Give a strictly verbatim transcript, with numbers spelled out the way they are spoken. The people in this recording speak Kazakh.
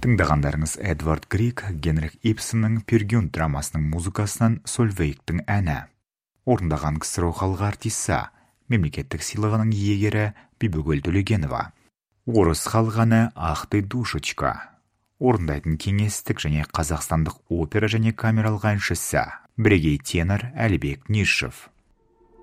Тыңдағандарыңыз Эдвард Грик, Генрих Ибсеннің Пюргюнд драмасының музыкасынан Сольвейктің әні. Орындаған ксро халық артисі, мемлекеттік сыйлығының иегері Бибігүл Төлегенова. Орыс халық әні «Ах ты, душечка». Орындайтын кеңестік және қазақстандық опера және камералық әншісі, бірегей тенор Әлібек Нишев.